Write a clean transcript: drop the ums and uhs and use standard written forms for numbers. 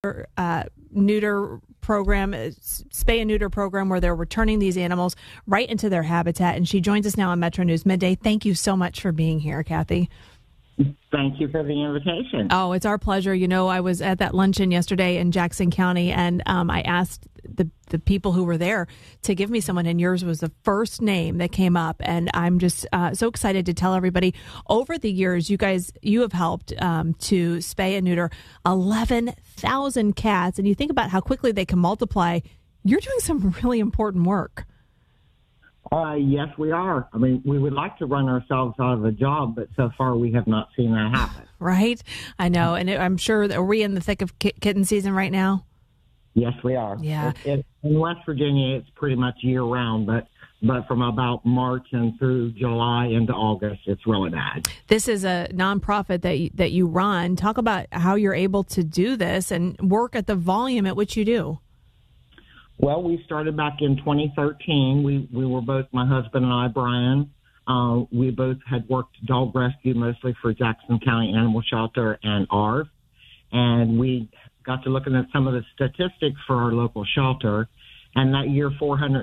neuter program, spay and neuter program, where they're returning these animals right into their habitat. And she joins us now on Metro News Midday. Thank you so much for being here, Kathy. Thank you for the invitation. Oh, it's our pleasure. You know, I was at that luncheon yesterday in Jackson County, and I asked the people who were there to give me someone, and yours was the first name that came up. And I'm just so excited to tell everybody, over the years, you have helped to spay and neuter 11,000 cats. And you think about how quickly they can multiply. You're doing some really important work. Yes, we are. I mean, we would like to run ourselves out of a job, but so far we have not seen that happen. Right? I know. And I'm sure that, are we in the thick of kitten season right now? Yes, we are. Yeah. In West Virginia, it's pretty much year-round, but from about March and through July into August, it's really bad. This is a nonprofit that you run. Talk about how you're able to do this and work at the volume at which you do. Well, we started back in 2013. We were both, my husband and I, Brian, we both had worked dog rescue mostly for Jackson County Animal Shelter and ARV. And we got to looking at some of the statistics for our local shelter. And that year,